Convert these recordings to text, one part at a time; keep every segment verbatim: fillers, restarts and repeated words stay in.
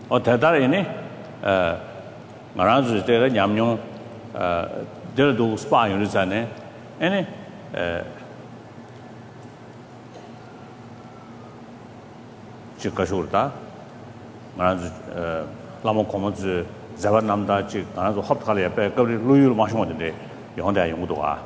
어 대다리네 어 말아주 때가 냠뇽 어 들도 스파 유르잖아요. 아니 에 지가쇼르다 말아주 어 라모 코모즈 자바남다 지 말아주 합탈에 배 거리 루유를 마시는데 영대 용도가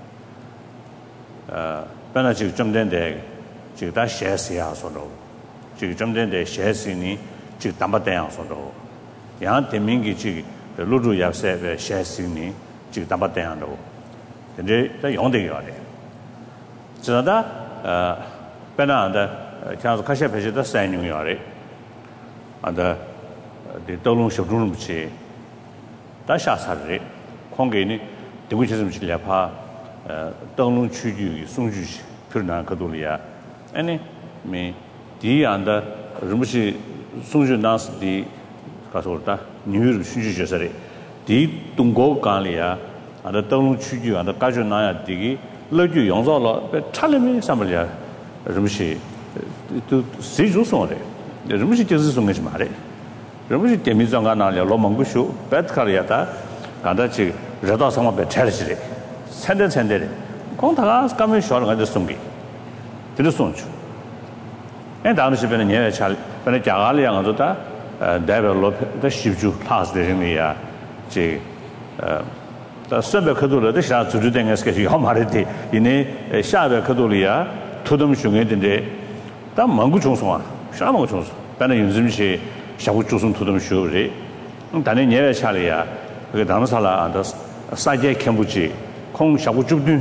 어本来就这么点的，就打写诗啊说着，就这么点的写诗呢，就打不这样说着，然后对面个就录入也是个写诗呢，就打不这样着，现在在用这个的，知道的呃，本来的呃，像是开始拍摄的三年样的，啊的的道路修路不去，打下山的，空给呢，对不起什么去了怕。呃，登陆区域送去譬如南克多利亚，哎呢，没第一样的，什么是送去当时的，告诉我的，女人需求就是的，第一东国港里啊，啊的登陆区域啊的感觉那样的，老就用上了，差了没上不了，什么是都谁就送的，什么是就是送给什么的，什么是店面上啊那里老蒙古修，白卡里啊的，刚才去热到什么被拆了起来。参点参点的，光他刚没晓得，我就送给，这就送去。哎，当时是本来年月差，本来家家里样子的，呃，代表老的习俗，他是的人里啊，这呃，在上边可多了，这下组织点个是个要买的的，因为呃下边可多了呀，土东熊一点的，但蒙古种松啊，啥蒙古种松，本来有这么些下午种松土东熊的，嗯，但是年月差了呀，这个当时了啊，都三节看不起。空下午九点，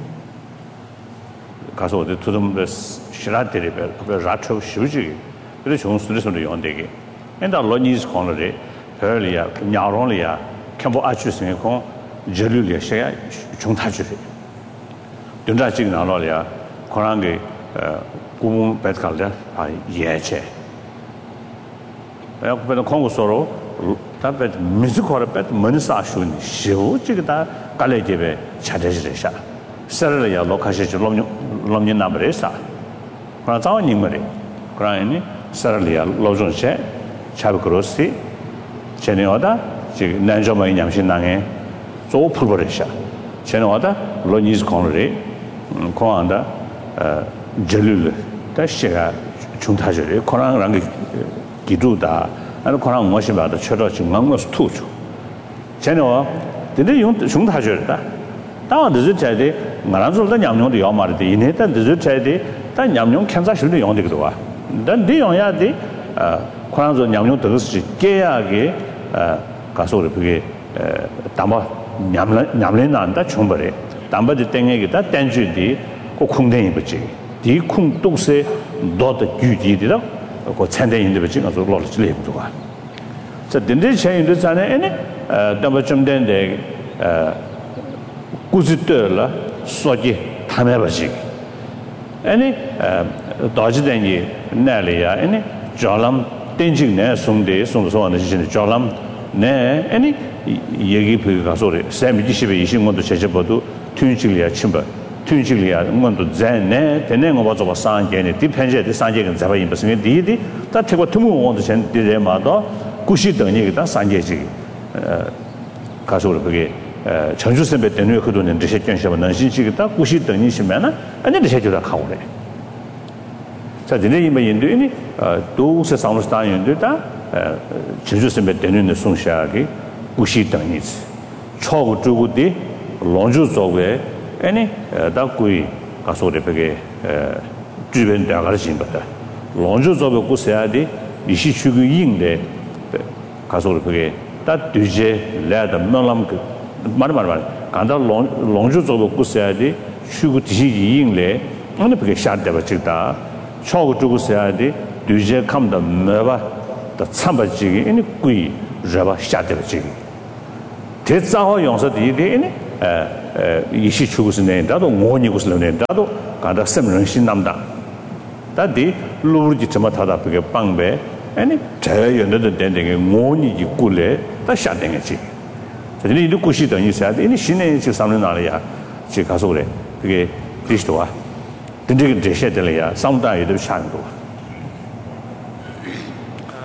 告诉我的土东的十来点里边，特别热潮休息，这个从事的时候的用这个，人家老年是看了的，这里啊，鸟笼里啊，看不下去是因空热流里些冲他去的，等着这个哪里啊，可能给呃，古蒙白搞的啊野切，哎，不能看过说了。他把民族考的把门啥说呢？修这个他搞来这边恰恰是啥？十二了呀，老开始就老年老年那不得啥，可能早年没得，可能呢十二了呀，老中些，差不多是，现在我的这个南朝嘛，年轻那个做普不得啥，现在我的老年是考了的，嗯，可能的呃热流了，但是个从他这里可能让个记住的。那可能我是把它缺到情况我是突出，现在我真的用从他觉得，当然这是在的，我那时候在娘娘的要买的，因为但这是在的，但娘娘看啥时候用这个多啊？但这样呀的，呃，可能说娘娘都是给呀给，呃，告诉我的这个呃，担保娘娘娘娘难的穷不的，担保的等一个他单据的，个空间也不接，第空都是多的具体的了。我参点人的不经常说老了之类不多啊，这等这钱有的在呢，哎呢，呃，那么这么点的呃，估计多了，说的他们不行，哎呢，呃，到几代呢，那里呀，哎呢，叫他们登记呢送的送的说那些叫他们呢，哎呢，也给朋友告诉的，三米几西北一些我都切切不都推进里啊，七百。推进里啊，我都在呢，但呢，我把做个三件的，第偏见的三件跟在外因不是因为第一的，他听过土木我之前的人嘛，到古稀等你给他三件这个，呃，告诉我这个呃，城市身边等于很多人这些建设嘛，能信这个，他古稀等你什么呢？人家这些就在考虑。在这里因为应对呢，呃，都是上路是大应对的，呃，城市身边等于的送下的古稀等你次，超过这个的，龙舟作为。哎呢，呃，他归告诉我的这个呃，基本两个是行不的。龙舟作为古时的，一些去个硬的，告诉我的这个，他对接来的那那么个，嘛的嘛的嘛的，看到龙龙舟作为古时的，去个这些硬的，我那这个下的吧，这个，超过这个时的，对接看不到没吧，的参不这个，因为归热吧下的这个，这正好用上第一点呢。呃呃，一些出是呢，大都我你个是呢，大都感到什么人心那么大，但的路就这么他的这个帮呗，哎呢，这样的等等个我你就过来，他下等个去，这里的故事等于啥？因为新年就上面哪里呀？就告诉我的这个历史多啊，跟这个这些的了呀，上大也都差很多。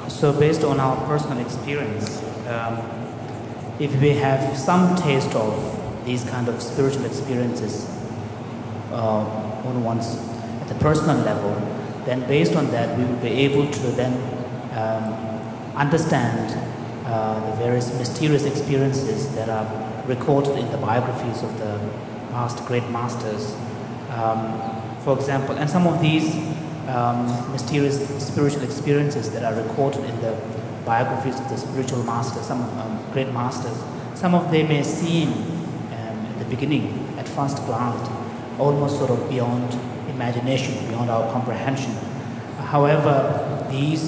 so based on our personal experience, um, if we have some taste of these kind of spiritual experiences uh, on one's at the personal level, then based on that we will be able to then um, understand uh, the various mysterious experiences that are recorded in the biographies of the past great masters. Um, for example, and some of these um, mysterious spiritual experiences that are recorded in the biographies of the spiritual masters, some um, great masters, some of them may seem um, at the beginning, at first glance, almost sort of beyond imagination, beyond our comprehension. However, these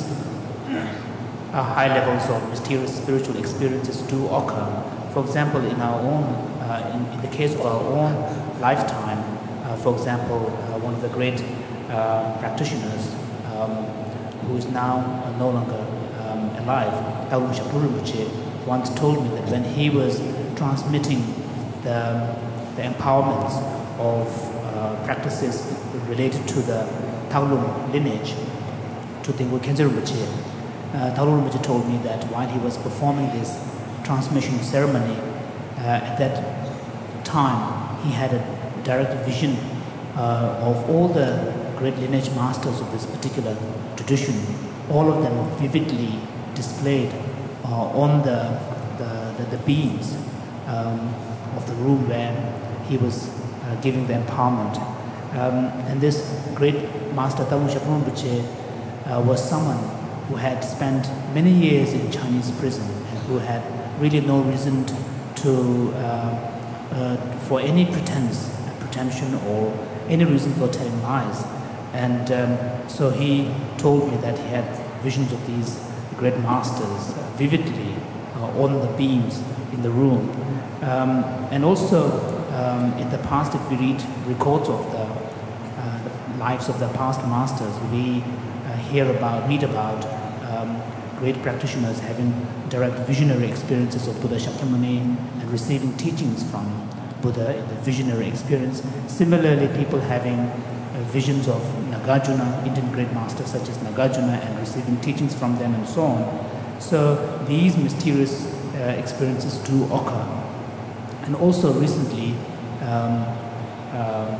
uh, high levels of mysterious spiritual experiences do occur. For example, in our own, uh, in, in the case of our own lifetime, uh, for example, uh, one of the great uh, practitioners um, who is now uh, no longer um, alive, Tagum Shapur Rinpoche, once told me that when he was transmitting the, the empowerments of uh, practices related to the Taulum lineage to Tengku Khyentse Rinpoche, uh, Taulum Rinpoche told me that while he was performing this transmission ceremony, uh, at that time he had a direct vision uh, of all the great lineage masters of this particular tradition, all of them vividly displayed uh, on the, the, the, the beams um, of the room where he was uh, giving the empowerment. Um, and this great master Tagum Shapur Rinpoche uh, was someone who had spent many years in Chinese prison and who had really no reason to, uh, uh, for any pretense, pretension or any reason for telling lies. And um, so he told me that he had visions of these great masters vividly uh, on the beams in the room. Um, and also um, in the past, if we read records of the, uh, the lives of the past masters, we uh, hear about, read about um, great practitioners having direct visionary experiences of Buddha Shakyamuni and receiving teachings from Buddha in the visionary experience. Similarly, people having uh, visions of Nagarjuna, Indian great masters such as Nagarjuna, and receiving teachings from them and so on. So these mysterious uh, experiences do occur. And also recently, um, uh,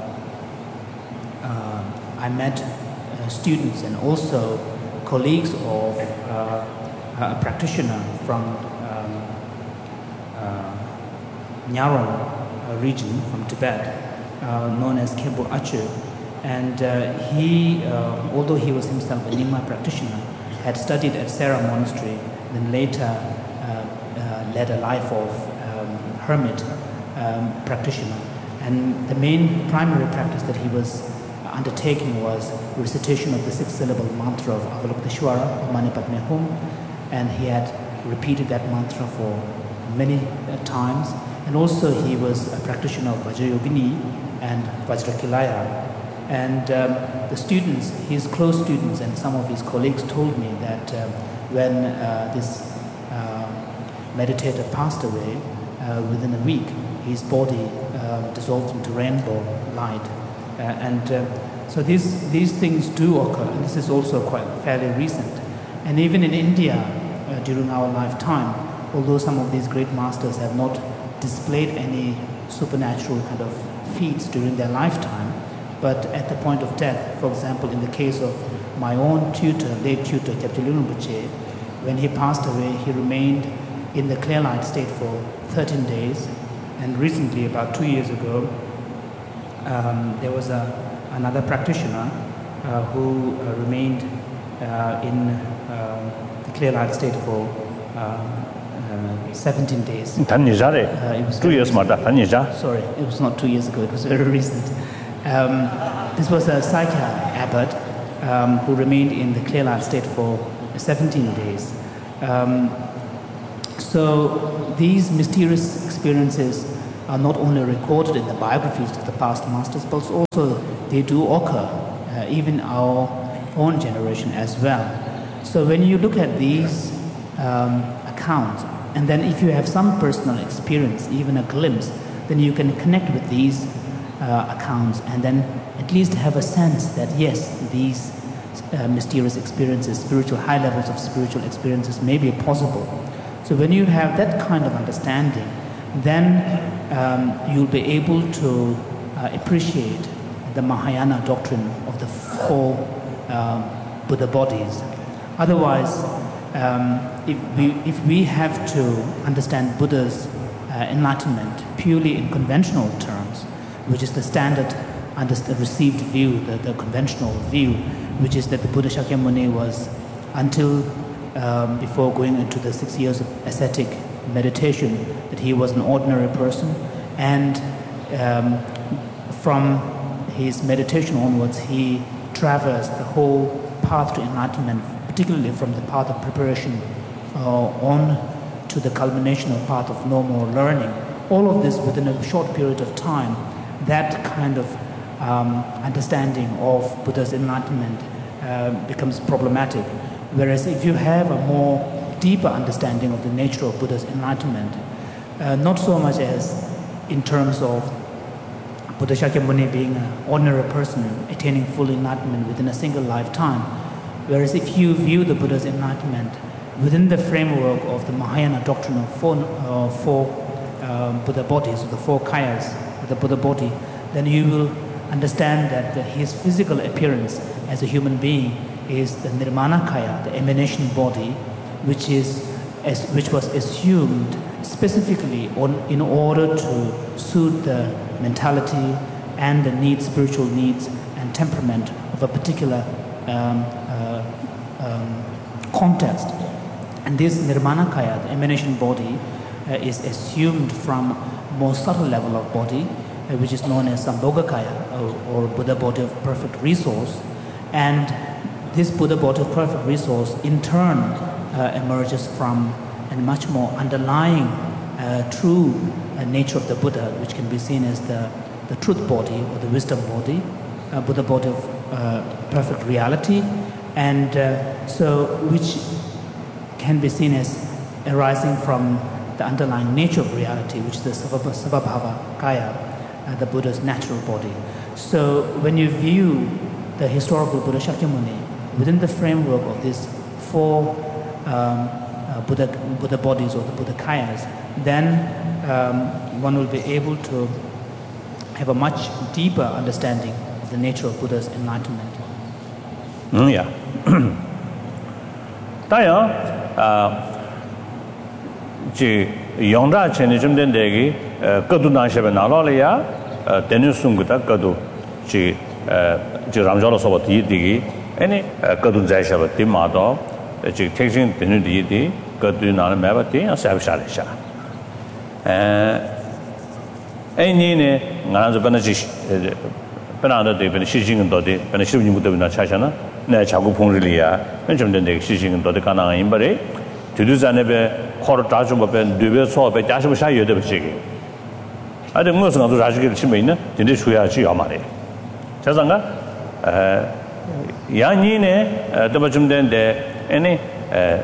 uh, I met uh, students and also colleagues of uh, a practitioner from um, uh, Nyaron region, from Tibet, uh, known as Khenpo Achu. And uh, he, uh, although he was himself a Nyingma practitioner, had studied at Sera Monastery, then later uh, uh, led a life of um, hermit um, practitioner. And the main primary practice that he was undertaking was recitation of the six-syllable mantra of Avalokiteshvara, or Mani Padme Hum, and he had repeated that mantra for many uh, times. And also he was a practitioner of Vajrayogini and Vajrakilaya. And um, the students, his close students and some of his colleagues told me that uh, when uh, this uh, meditator passed away, uh, within a week, his body uh, dissolved into rainbow light. Uh, and uh, so these, these things do occur, and this is also quite fairly recent. And even in India, uh, during our lifetime, although some of these great masters have not displayed any supernatural kind of feats during their lifetime, but at the point of death, for example, in the case of my own tutor, late tutor, Kyabje Lung Rinpoche, when he passed away, he remained in the clear light state for thirteen days. And recently, about two years ago, um, there was a, another practitioner uh, who uh, remained uh, in uh, the clear light state for uh, uh, seventeen days. Uh, it was two years, sorry, it was not two years ago, it was very recent. Um, this was a Sakya abbot um, who remained in the clear light state for seventeen days. Um, so these mysterious experiences are not only recorded in the biographies of the past masters, but also they do occur uh, even our own generation as well. So when you look at these um, accounts, and then if you have some personal experience, even a glimpse, then you can connect with these uh, accounts and then at least have a sense that yes, these uh, mysterious experiences, spiritual high levels of spiritual experiences may be possible. So when you have that kind of understanding, then um, you'll be able to uh, appreciate the Mahayana doctrine of the four uh, Buddha bodies. Otherwise, um, if we if we have to understand Buddha's uh, enlightenment purely in conventional terms, which is the standard under the received view, the, the conventional view, which is that the Buddha Shakyamuni was, until um, before going into the six years of ascetic meditation, that he was an ordinary person, and um, from his meditation onwards, he traversed the whole path to enlightenment, particularly from the path of preparation uh, on to the culmination of path of no more learning. All of this within a short period of time. That kind of um, understanding of Buddha's enlightenment uh, becomes problematic. Whereas if you have a more deeper understanding of the nature of Buddha's enlightenment, uh, not so much as in terms of Buddha Shakyamuni being an ordinary person attaining full enlightenment within a single lifetime, whereas if you view the Buddha's enlightenment within the framework of the Mahayana doctrine of four, uh, four um, Buddha bodies, or the four kayas of the Buddha body, then you will understand that the, his physical appearance as a human being is the Nirmana Kaya, the emanation body, which is as, which was assumed specifically on, in order to suit the mentality and the needs, spiritual needs and temperament of a particular um, uh, um, context. And this Nirmana Kaya, the emanation body, uh, is assumed from more subtle level of body, uh, which is known as Sambhogakaya, or, or Buddha body of perfect resource. And this Buddha body of perfect resource in turn uh, emerges from a much more underlying uh, true uh, nature of the Buddha, which can be seen as the, the truth body or the wisdom body, uh, Buddha body of uh, perfect reality, and uh, so which can be seen as arising from the underlying nature of reality, which is the Savabhava Kaya, uh, the Buddha's natural body. So when you view the historical Buddha Shakyamuni within the framework of these four um, uh, Buddha, Buddha bodies or the Buddha Kayas, then um, one will be able to have a much deeper understanding of the nature of Buddha's enlightenment. Mm, yeah. Taya, ji yongda chene jumden degi kadu na shebe na lo le ya tenu sunguta kadu ji ji ramjalo soba ti digi ene kadu zai shebe ti ma do ji tekshin tenu di di kadu na me ba ti sa sha le sha eh ai ni ne ngana zo bana ji bana da de bana shi jing do de bana shi jing do na cha cha na 내 자꾸 봉리리야 좀 된데 시신은 더 가능한 인벌이 뒤두자네베 코로 따주면베 뇌베 소베 자시고 샤여데 버시기 아데 무슨 것도 자식이 치면 있는 근데 줘야지 야 말이야 자상가 에 야니네 더 좀 된데 아니 에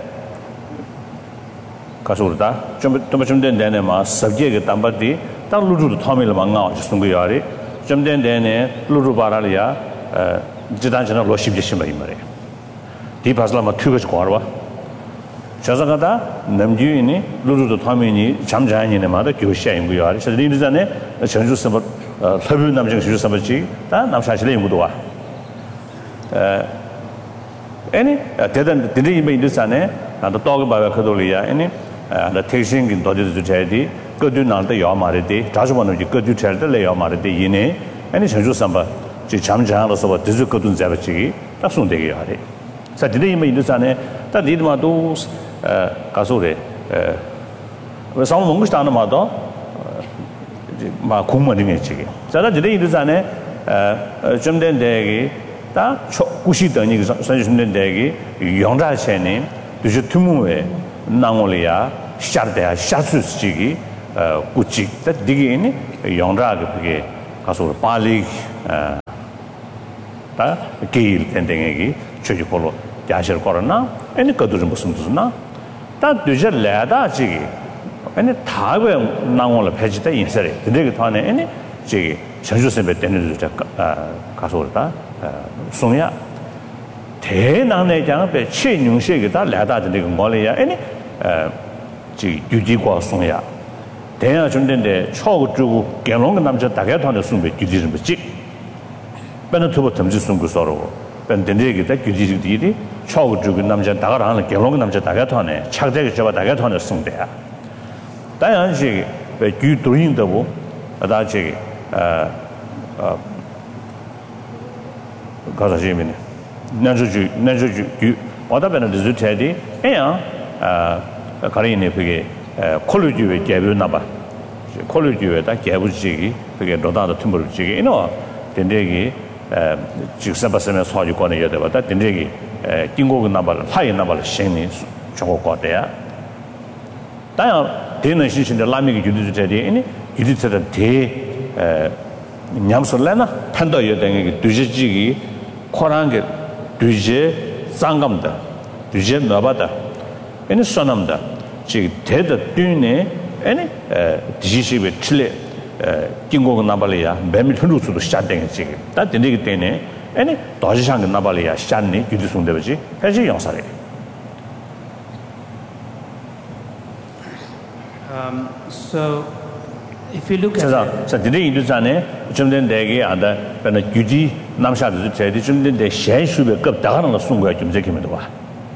가서다 좀좀 된데네 마 subject 담바디 딱 루루도 타밀 망가 중국이야리 좀 된데네 루루 바라리야 에 지단전을 로십지심 말이야. 디바슬라마 투거스 거와. 저자가다 남주인이 루루도 타미니 잠자니네 마다 교시인 거야. 그래서 리드전에 전주서버 서부 남정 주서버지 다 남사실의 연구도 와. 에 아니 대단 드리 메인드산에 나도 떡 봐봐 그돌이야. 아니 나 택싱긴 도저도 제디 거두 나한테 요 말이지. 자주 보는 지 거두 찰때 레요 말이지. 이네 아니 전주서버 지 잠자로서 드즈 거둔 잡지 딱 손대게 하래. 자 디데이면 인도산에 다 니드마도 어 가소래 어 상무 먹고 싶다는 마도 이제 막 공무원이 지기. 자다 디데이 인도산에 어좀 된데기 다 구시더니 선주님 되기 영자체님 드즈 투무에 나올이야 샤르데야 샤스지기 어 구치 다 디기니 영자가 그게 가서 빨리 어 다 게일 텐데기 최주폴로 야실 거러나 아니 거두는 무슨 무슨나 다 되저 레다 지기 아니 다왜 나올을 패지다 인설이 근데 그 다음에 아니 지기 전주선배 때는 저 가서 그러다 송야 대난의 장배 최능식이다 라다的那个我来呀，哎呢，呃，这有几个送呀，대야 좀 된데 초고 주고 개롱 남자 다게团的送给具体什么节，本来头不怎么就送个少了，本等这个在具体这个地的초고 주고 남자 다가 하는 개롱 남자 다게团呢，차这个就把大概团的送的呀，当然是被举抖音的不，啊，大这个呃呃，搞啥些没呢？ 난주주 난주주 와다변의 리조트에디 에야 아 가리네 그게 콜루주에 개별나 봐 콜루주에다 개부지기 그게 로다도 틈벌지기 이노 된대기 에 직사바스면 소주권에 여대바다 된대기 에 띵고가 나발 파이 나발 신이 저거 거대야 다야 되는 신신의 라미기 유디주제디 이니 유디체의 대 냠솔래나 판도 여대기 두지지기 코란게 düje sangам다 düje 나바다 에네 소남다 지 대다 dü네 에네 디시시베 칠레 긴고가 나발이야 매밀 흔루수도 시작된 지 다 되기 때문에 에네 도시상가 나발이야 시작네 유디송되지 해지 영사래 um so if you look at 자, 자, 근데 인도산에 좀 된 대게 아다 변의 규지 남샤도 제대 좀 된데 현수배 급 다가는 거 순거야 좀 제기면 봐.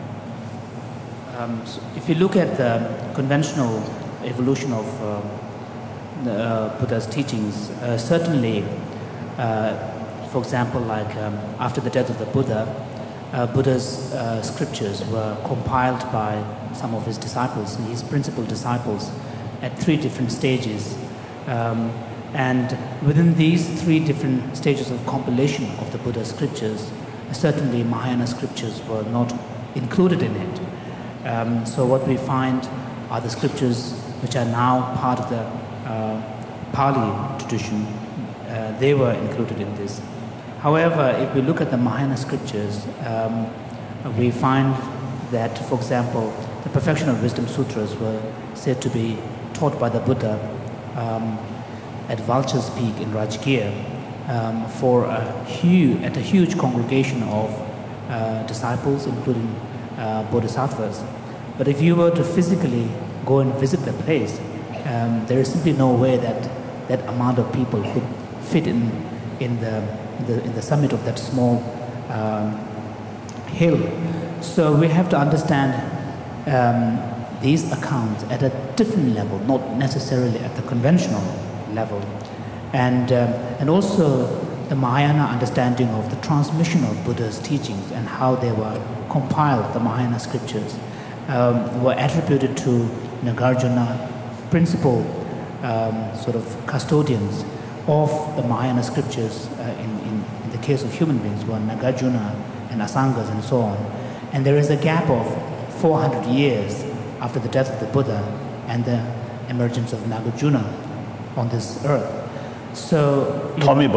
Um so if you look at the conventional evolution of uh, the, uh, Buddha's teachings, uh, certainly uh, for example like um, after the death of the Buddha, uh, Buddha's uh, scriptures were compiled by some of his disciples, his principal disciples, at three different stages. Um, and within these three different stages of compilation of the Buddha's scriptures, certainly Mahayana scriptures were not included in it. Um, so what we find are the scriptures which are now part of the uh, Pali tradition. Uh, they were included in this. However, if we look at the Mahayana scriptures, um, we find that, for example, the Perfection of Wisdom Sutras were said to be taught by the Buddha Um, at Vulture's Peak in Rajgir um, for a huge, at a huge congregation of uh, disciples, including uh, bodhisattvas. But if you were to physically go and visit the place, um, there is simply no way that that amount of people could fit in in the in the, in the summit of that small um, hill. So we have to understand um, these accounts at a different level, not necessarily at the conventional level. And, um, and also the Mahayana understanding of the transmission of Buddha's teachings and how they were compiled, the Mahayana scriptures, um, were attributed to Nagarjuna, principal um, sort of custodians of the Mahayana scriptures uh, in, in, in the case of human beings were Nagarjuna and Asangas and so on. And there is a gap of four hundred years after the death of the Buddha and the emergence of Nagarjuna on this earth. So,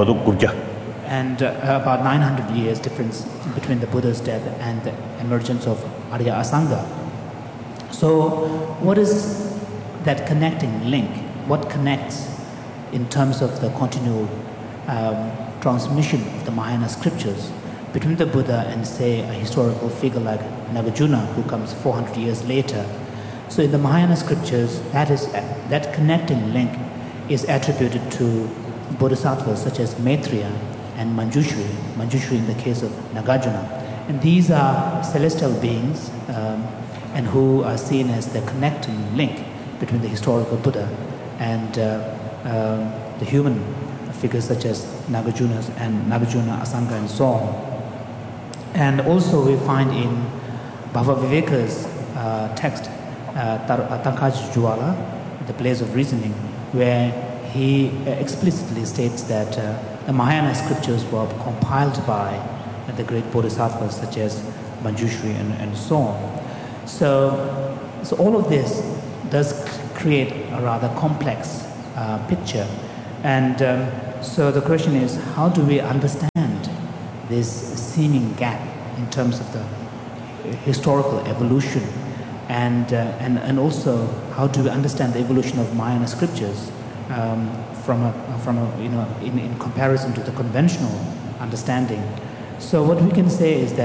and uh, about nine hundred years difference between the Buddha's death and the emergence of Arya Asanga. So what is that connecting link? What connects in terms of the continual um, transmission of the Mahayana scriptures between the Buddha and, say, a historical figure like Nagarjuna, who comes four hundred years later? So in the Mahayana scriptures, that is that connecting link is attributed to bodhisattvas such as Maitreya and Manjushri, Manjushri in the case of Nagarjuna. And these are celestial beings um, and who are seen as the connecting link between the historical Buddha and uh, uh, the human figures such as Nagarjuna and Nagarjuna, Asanga and so on. And also we find in Bhava Viveka's uh, text, uh, Tankaj Juala, The Place of Reasoning, where he uh, explicitly states that uh, the Mahayana scriptures were compiled by uh, the great bodhisattvas such as Manjushri and, and so on. So, so all of this does create a rather complex uh, picture. And um, so the question is, how do we understand this seeming gap in terms of the historical evolution? And, uh, and, and also, how do we understand the evolution of Mahayana scriptures um, from, a, from a, you know, in, in comparison to the conventional understanding? So what we can say is that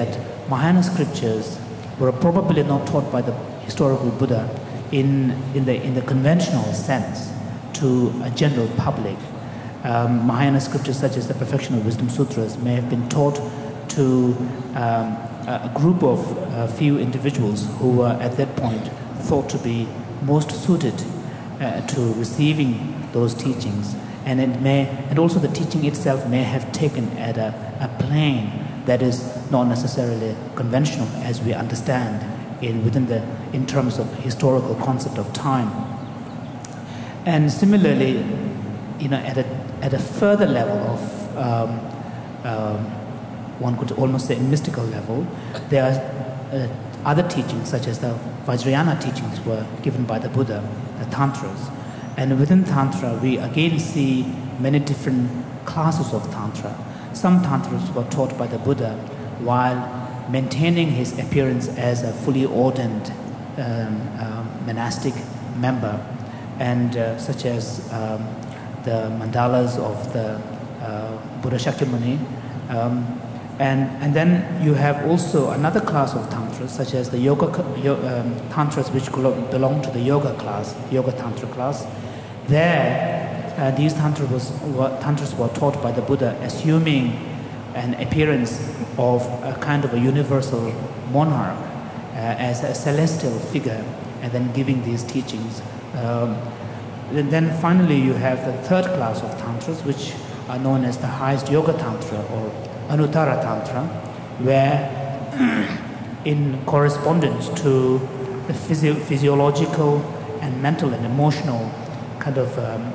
Mahayana scriptures were probably not taught by the historical Buddha in, in, the, in the conventional sense to a general public. Um, Mahayana scriptures such as the Perfection of Wisdom Sutras may have been taught to um, a group of uh, few individuals who were at that point thought to be most suited uh, to receiving those teachings, and it may, and also the teaching itself may have taken at a, a plane that is not necessarily conventional as we understand in within the in terms of historical concept of time. And similarly, you know, at a at a further level of um, um, one could almost say mystical level, there are uh, other teachings such as the Vajrayana teachings were given by the Buddha, the Tantras. And within Tantra, we again see many different classes of Tantra. Some Tantras were taught by the Buddha while maintaining his appearance as a fully ordained um, uh, monastic member, and uh, such as um, the mandalas of the uh, Buddha Shakyamuni. Um, And, and then you have also another class of tantras, such as the yoga um, tantras, which belong to the yoga class, yoga tantra class. There, uh, these tantras, was, were, tantras were taught by the Buddha, assuming an appearance of a kind of a universal monarch uh, as a celestial figure, and then giving these teachings. Um, and then finally, you have the third class of tantras, which are known as the highest yoga tantra or Anuttara Tantra, where in correspondence to the physio physiological and mental and emotional kind of um,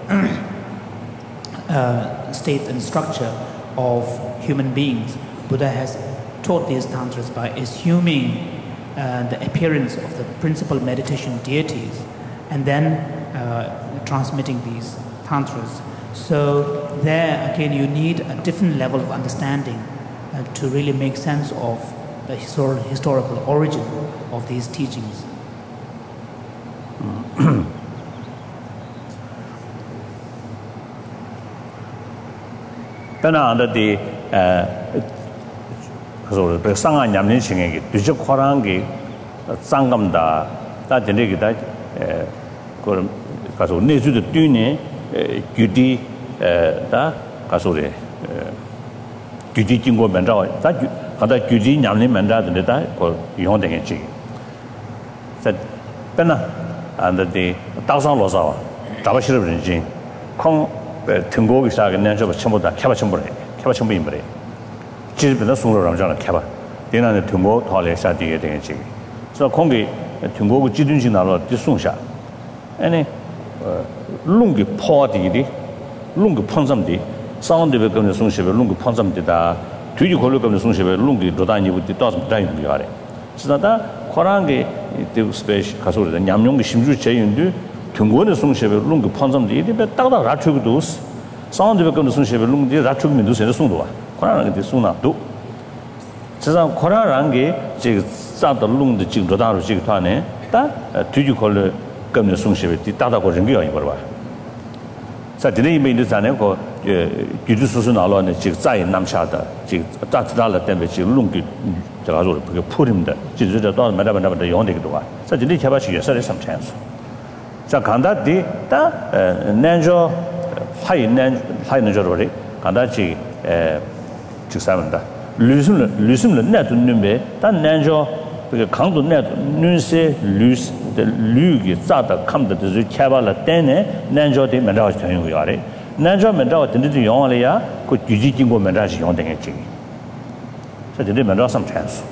uh, state and structure of human beings, Buddha has taught these tantras by assuming uh, the appearance of the principal meditation deities and then uh, transmitting these tantras. So there again you need a different level of understanding uh, to really make sense of the histor historical origin of these teachings. Pena anda di kaso be sanga nyamni chinge gi duje khorang gi sangam da da jene gi da ko kaso neju de tune gyudi da kaso re gyudi jinggo menja da kada gyudi nyamni menja de da ko yong de ge chi sa pena anda di da sang lo sa da ba shi de ren jin kong 등고 기사가 내서 전부 다 캐바 전부래 캐바 전부 임버래 지금도 송로 ram장을 캐바 내나는 등고 토래 사디에 되겠지 그래서 공기 등고 지든지 나로 뒤송샤 아니 룽기 포디디 룽기 펀섬디 사운드베 검는 송시베 룽기 펀섬디다 뒤지 걸로 검는 송시베 룽기 도다니부터 떠서 다니는 거래 그래서 코랑게 이 스페이스 가서를 냠용기 심주 제인도 등고는 송시베 룽기 펀섬디 이게 딱딱 라트고도 사운드베 검는 송시베 룽디 라트고면도 세서 송도와 코랑게 돼 송나도 그래서 코랑게 지 싸다 룽디 지 도다로 지团에 다 뒤지 걸로 검는 송시베 디 따다고 정기야 이거 봐 자, 드네 이메일도 전에 그 규주수수 나로는 지금 자에 남샤다 지금 따뜻하다 때문에 지금 룽기 제가 저 그게 풀입니다. 지저저 또 마다 마다 마다 용되기도 와. 자, 드네 개발시 예설의 삼천수. 자, 간다디 다 nenjo 하이 nen 하이 nenjo로 간다지 에 직사문다. 류숨을 류숨을 내도 눈에 다 nenjo 그 강도 내도 눈세 류스 류기 자다 감다도 개발을 때네 nenjo 데 만다고 되는 거야. nenjo 만다고 된데 용어래야 그 규지经过 만다시 용되겠지. 자, 드네 만다고 삼천수.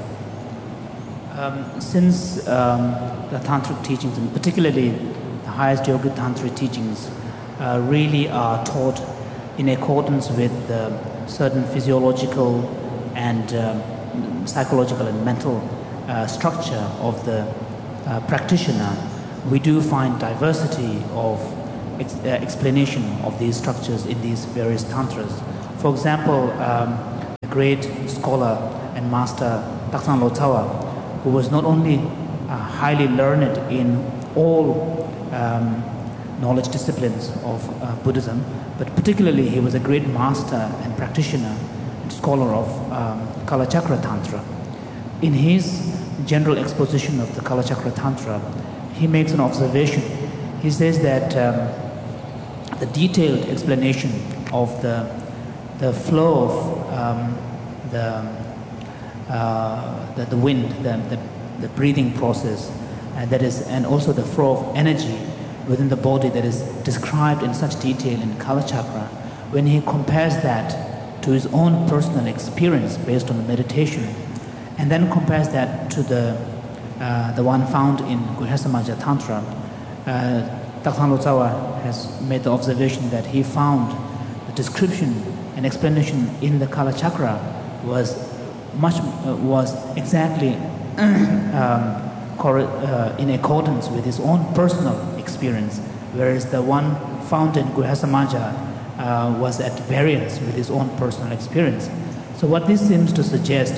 Um, since um, the tantric teachings, and particularly the highest yoga tantric teachings, uh, really are taught in accordance with the certain physiological and um, psychological and mental uh, structure of the uh, practitioner, we do find diversity of ex uh, explanation of these structures in these various tantras. For example, um, a great scholar and master Taksang Lotawa, who was not only uh, highly learned in all um, knowledge disciplines of uh, Buddhism, but particularly he was a great master and practitioner and scholar of um, Kalachakra Tantra. in his general exposition of the Kalachakra Tantra, he makes an observation. He says that um, the detailed explanation of the the flow of um, the, uh, the the wind, the, the the breathing process, and that is, and also the flow of energy within the body that is described in such detail in Kalachakra. When he compares that to his own personal experience based on the meditation, and then compares that to the uh, the one found in Guhyasamaja Tantra, uh, Doctor Lotsawa has made the observation that he found the description and explanation in the Kalachakra was much uh, was exactly um, uh, in accordance with his own personal experience, whereas the one found in Guhyasamaja uh, was at variance with his own personal experience. So what this seems to suggest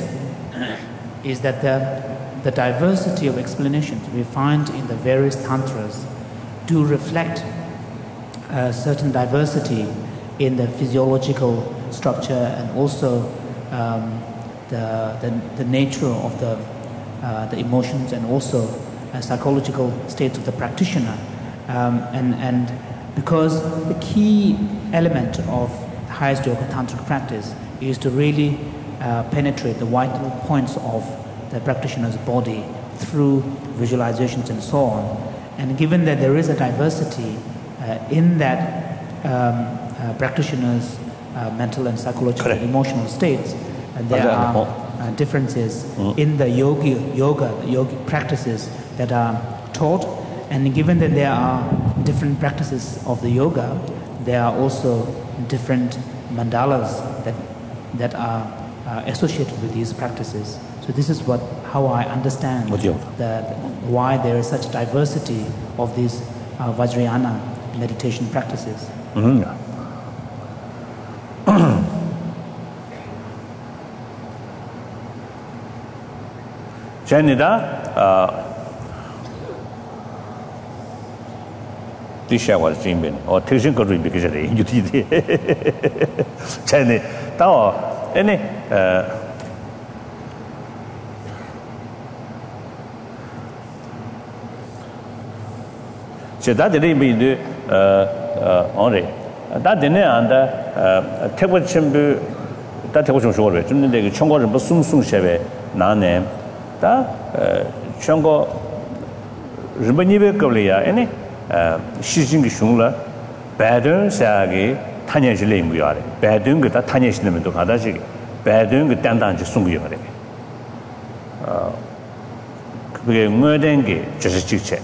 is that the, the diversity of explanations we find in the various tantras do reflect a certain diversity in the physiological structure and also um, the, the, the nature of the, uh, the emotions and also uh, psychological states of the practitioner. Um, and, and because the key element of highest yoga tantric practice is to really uh, penetrate the vital points of the practitioner's body through visualizations and so on. And given that there is a diversity uh, in that um, uh, practitioner's uh, mental and psychological Correct. and emotional states, and there are uh, differences mm. in the yogi, yoga, the yogic practices that are taught, and given that there are different practices of the yoga, there are also different mandalas that that are uh, associated with these practices. So this is what how I understand the, why there is such diversity of these uh, Vajrayana meditation practices. Mm-hmm. Janida Tisha was dreaming or teaching could be because you did Jenny Tao any uh so that didn't mean the uh uh only that didn't and uh take what chimbu that take what you show it to the Chongo and Sum Sum Sheve Nane da Chongo Ribanibe Korea any 시징이 슝라 배든 사기 타녀실에 무야래 배든 그다 타녀실면도 가다지 배든 그 단단지 숨고요래 어 그게 뭐된 게 저스 직체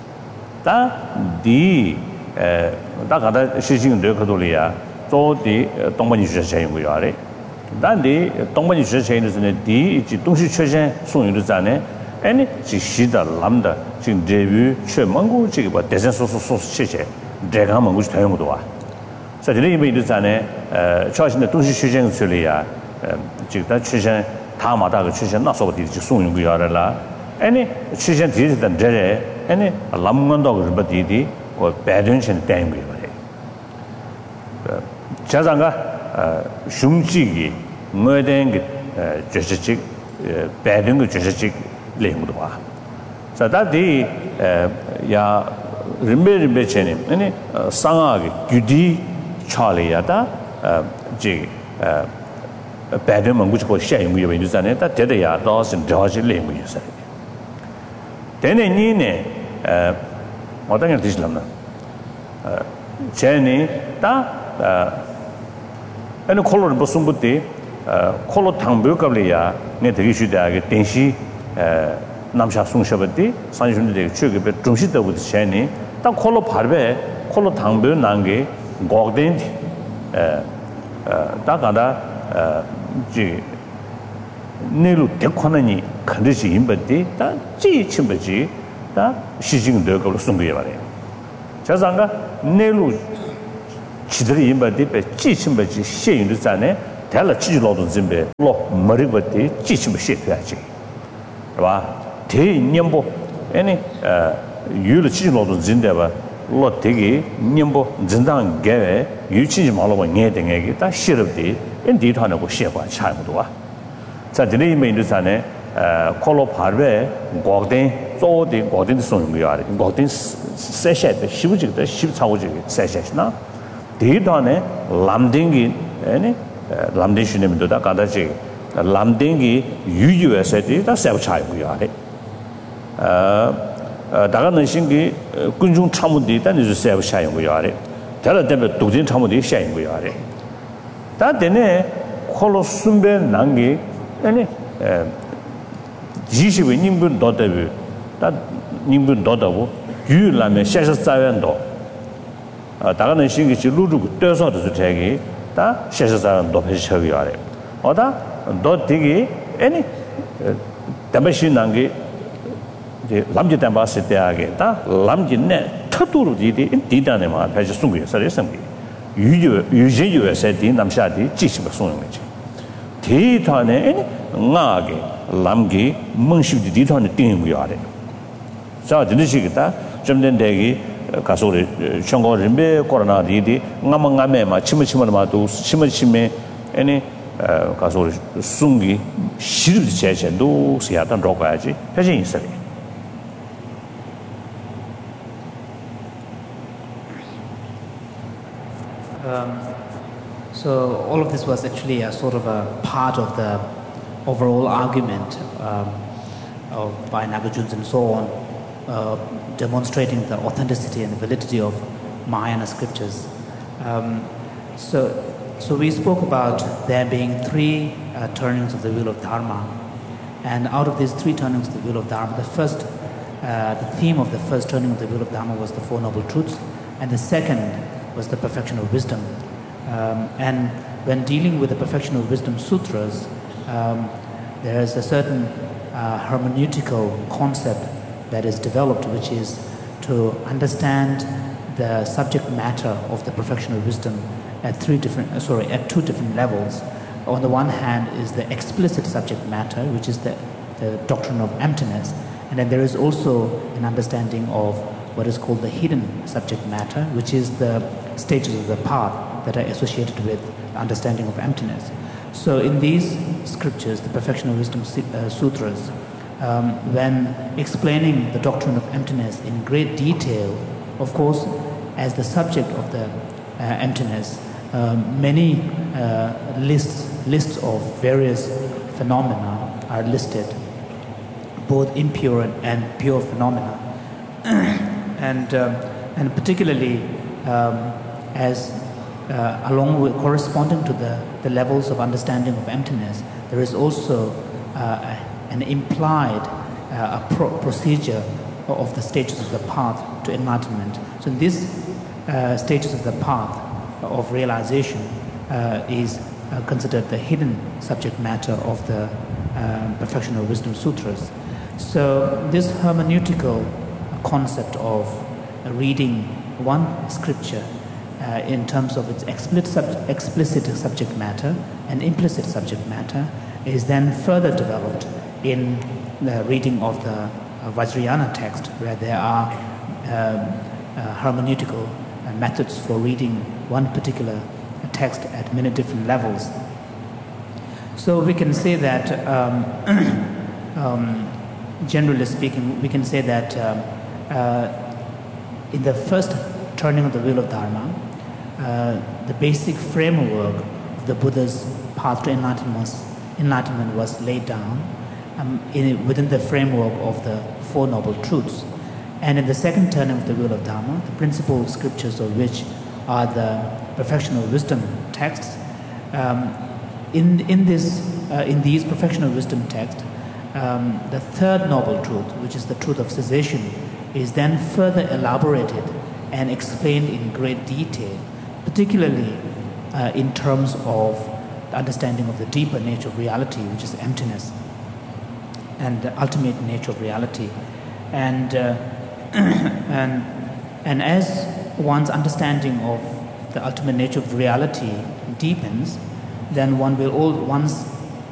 다디 에 다가다 시징 뇌거돌이야 조디 동반이 주셔야 무야래 단디 동반이 주셔야 되는 디 이지 동시 최신 송유도 자네 아니 지시다 람다 지금 데뷔 최망고 지금 뭐 대선 소소 소소 체제 내가 한번 무슨 대응도 와. 그래서 이런 의미도 전에 어 처신의 도시 추진 처리야. 지금 다 추진 다마다 그 추진 나서고 뒤지 송용 거야라. 아니 추진 뒤지던 데에 아니 람건도 그 버디디 그 배전신 대응 거야. 자장가 어 흉지기 뭐된 그 저식 배든 그 저식 레무도 와. 자, 다디 야 림베림베 체네. 아니 상하게 규디 차리야다 지 배든 뭔고고 시행이 요인이잖아요. 다 대대야 도신 저지 레무이서. 되네 니네 어 어떤 게 되실랍나. 어 제니 다 아니 콜로를 무슨 부티 어 콜로 당부급이야. 내 되게 쉬다게 den시 에 남샤 송셔버디 산준데 추게 중시더부터 챤니 딱 콜로 바르베 콜로 당변 난게 고된 에 다가다 지 내로 대권하니 컨디시 임버디 다 지침버지 다 시징도 걸로 송게 말이야 자상가 내로 지들이 임버디 배 지침버지 시인도 자네 달라 지로도 준비 로 머리버디 지침버 시켜야지 봐 대년보 아니 어 유를 지로도 진대봐 로 되게 년보 진당 개 유치지 말고 녀등에게 다 싫어디 인디도 하는 거 시행과 차이도 와. 자, 드네임에 있는 산에 콜로 파르베 고든 소디 고든 소는 거야. 고든 세셔데 시부지도 십사오지 세셔나 대단에 람딩기 아니 람딩슈님도다 가다지 람딩기 유유에서디 다 세우차이고요. 어 다가는 신기 군중 참문디 단지 세우차이고요. 다른 때문에 독진 참문디 샤이고요. 다 되네 콜로 순배 난기 아니 이십이 인분 더더비 다 인분 더더고 유라면 샤샤자연도 아 다가는 신기지 루루고 떠서도 되게 다 샤샤자연도 배셔요. 어다 더 되게 아니 담배신한게 이제 람지 담바스 때하게 다 람지네 터도로 디디 디다네 마 배지 숨고요. 서래성기 유유 유진유에서 디 남샤디 지시버 손는 거지. 디타네 나게 람기 멍시디 디타네 띵고요. 자, 진짜시겠다. 좀 된대기 가서리 청고림베 코로나 디디 나망가메마 치무치무마도 치무치메 아니 가서리 숨기 시르 제제도 시야단 로가야지. 패진 있어요. Um, so all of this was actually a sort of a part of the overall argument um, of, by Nagarjuna and so on, uh, demonstrating the authenticity and the validity of Mahayana scriptures. Um, so, so we spoke about there being three uh, turnings of the wheel of Dharma, and out of these three turnings of the wheel of Dharma, the first, uh, the theme of the first turning of the wheel of Dharma was the Four Noble Truths, and the second was the perfection of wisdom. Um, and when dealing with the perfection of wisdom sutras, um, there is a certain uh, hermeneutical concept that is developed, which is to understand the subject matter of the perfection of wisdom at three different, uh, sorry, at two different levels. On the one hand is the explicit subject matter, which is the, the doctrine of emptiness, and then there is also an understanding of what is called the hidden subject matter, which is the stages of the path that are associated with understanding of emptiness. So in these scriptures, the Perfection of Wisdom uh, Sutras, um, when explaining the doctrine of emptiness in great detail, of course, as the subject of the uh, emptiness, um, many uh, lists, lists of various phenomena are listed, both impure and pure phenomena. And, um, and particularly um, as uh, along with corresponding to the, the levels of understanding of emptiness, there is also uh, an implied uh, a pro- procedure of the stages of the path to enlightenment. So in these uh, stages of the path of realization uh, is uh, considered the hidden subject matter of the uh, Perfection of Wisdom Sutras. So this hermeneutical concept of reading one scripture uh, in terms of its explicit, sub- explicit subject matter and implicit subject matter is then further developed in the reading of the uh, Vajrayana text, where there are um, uh, hermeneutical uh, methods for reading one particular text at many different levels. So we can say that um, um, generally speaking, we can say that um, uh, in the first turning of the wheel of Dharma, uh, the basic framework of the Buddha's path to enlightenment was, enlightenment was laid down um, in, within the framework of the Four Noble Truths. And in the second turning of the wheel of Dharma, the principal scriptures of which are the Perfection of Wisdom texts, um, in, in, this, uh, in these Perfection of Wisdom texts, Um, the third noble truth, which is the truth of cessation, is then further elaborated and explained in great detail, particularly uh, in terms of the understanding of the deeper nature of reality, which is emptiness, and the ultimate nature of reality. And, uh, and, and as one's understanding of the ultimate nature of reality deepens, then one will all, one's